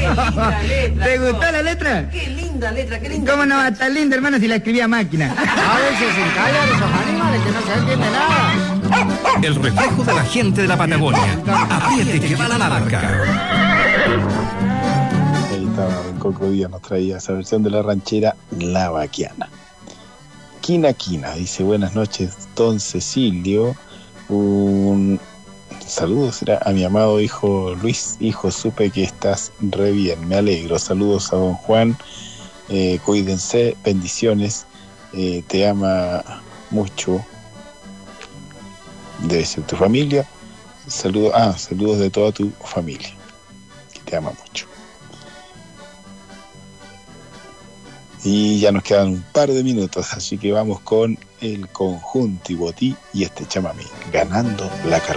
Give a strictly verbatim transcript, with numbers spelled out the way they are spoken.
linda letra. ¿Te gustó la letra? Qué linda letra, qué linda. ¿Cómo no va a estar linda, hermano, si la escribía a máquina? A veces se encallan esos animales que no se entiende nada. El reflejo de la gente de la Patagonia. Apriete que va la larga. Ahí estaba el Coco Díaz, nos traía esa versión de la ranchera La Baquiana. Quina Quina dice: buenas noches, don Cecilio. Un saludo será a mi amado hijo Luis. Hijo, supe que estás re bien, me alegro. Saludos a don Juan. Eh, cuídense, bendiciones. Eh, te ama mucho. Debe ser tu familia. Saludos, ah, saludos de toda tu familia, que te ama mucho. Y ya nos quedan un par de minutos, así que vamos con el conjunto Ibotí y este chamamé, Ganando la Carrera.